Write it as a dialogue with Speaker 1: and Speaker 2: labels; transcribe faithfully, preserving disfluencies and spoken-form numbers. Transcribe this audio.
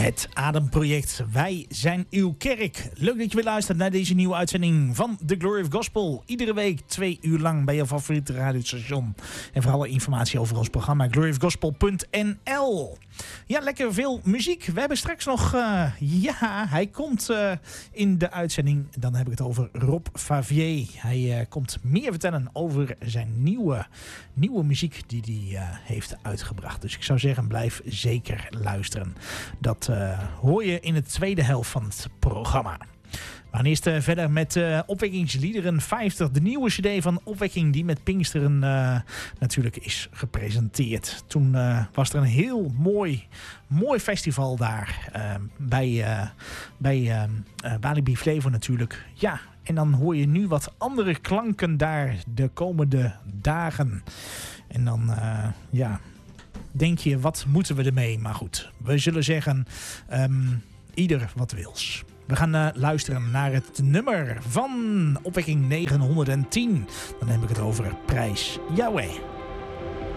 Speaker 1: Het Ademproject. Wij zijn uw kerk. Leuk dat je weer luistert naar deze nieuwe uitzending van The Glory of Gospel. Iedere week twee uur lang bij je favoriete radiostation. En voor alle informatie over ons programma glory of gospel punt n l. Ja, lekker veel muziek. We hebben straks nog... Uh, ja, hij komt uh, in de uitzending. Dan heb ik het over Rob Favier. Hij uh, komt meer vertellen over zijn nieuwe, nieuwe muziek die hij uh, heeft uitgebracht. Dus ik zou zeggen, blijf zeker luisteren. Dat uh, hoor je in de tweede helft van het programma. We gaan eerst uh, verder met uh, Opwekkingsliederen vijftig. De nieuwe cd van Opwekking die met Pinksteren uh, natuurlijk is gepresenteerd. Toen uh, was er een heel mooi, mooi festival daar. Uh, bij uh, bij uh, uh, Walibi Flevo natuurlijk. Ja, en dan hoor je nu wat andere klanken daar de komende dagen. En dan, uh, ja... denk je, wat moeten we ermee? Maar goed, we zullen zeggen, um, ieder wat wils. We gaan uh, luisteren naar het nummer van Opwekking negenhonderdtien. Dan heb ik het over Prijs Yahweh.